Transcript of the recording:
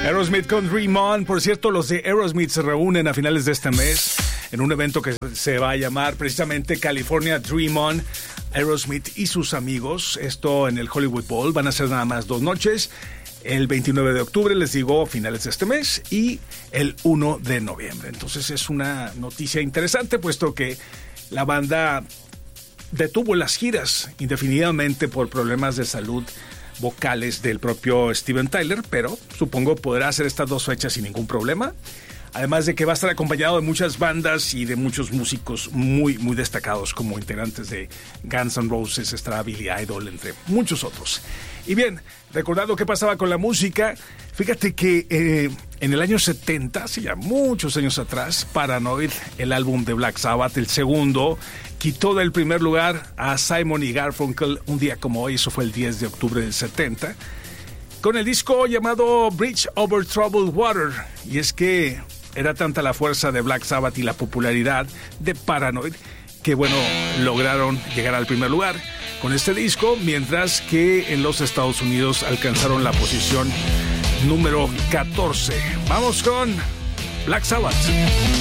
Aerosmith con Dream On. Por cierto, los de Aerosmith se reúnen a finales de este mes en un evento que se va a llamar precisamente California Dream On. Aerosmith y sus amigos, esto en el Hollywood Bowl. Van a ser nada más 2 noches. El 29 de octubre, les digo, finales de este mes, y el 1 de noviembre. Entonces es una noticia interesante, puesto que la banda detuvo las giras indefinidamente por problemas de salud vocales del propio Steven Tyler, pero supongo podrá hacer estas 2 fechas sin ningún problema. Además de que va a estar acompañado de muchas bandas y de muchos músicos muy, muy destacados como integrantes de Guns N' Roses, estará Billy Idol, entre muchos otros. Y bien, recordando qué pasaba con la música, fíjate que en el año 70, sí, ya muchos años atrás, Paranoid, el álbum de Black Sabbath, el segundo, quitó del primer lugar a Simon y Garfunkel un día como hoy, eso fue el 10 de octubre del 70, con el disco llamado Bridge Over Troubled Water. Y es que era tanta la fuerza de Black Sabbath y la popularidad de Paranoid que, bueno, lograron llegar al primer lugar con este disco, mientras que en los Estados Unidos alcanzaron la posición número 14. Vamos con Black Sabbath.